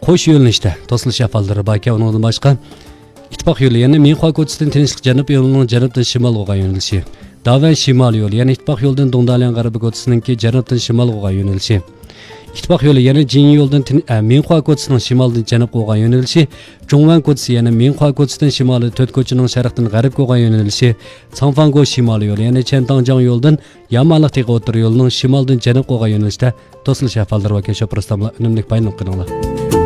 qo'sh yo'nalishda to'silish ahvollari bor ekan. Undan boshqa ittifoq yo'li, ya'ni Minxua ko'chasidan Tinchlik janub yo'lining janubdan shimolga yo'nalishi. Davan shimol yo'li, ya'ni ittifoq yo'lidan Dongdalian g'arbiy ko'chasiningki janubdan shimolga yo'nalishi. İttifaq yo'li, ya'ni Jin yo'ldan Minxua ko'chasining shimoldan janubga yo'nalishi, Zhongwan ko'chasi, ya'ni Minxua ko'chasidan shimoliy To'rt ko'chaning sharqdan g'arbga yo'nalishi, Changfango shimol yo'li, ya'ni Chantangjiang yo'ldan Yamanliq Tiga o'tir yo'lining shimoldan janubga yo'nalishda to'silish ahvollari va kesho prostamlar unumli bayonot qilinglar.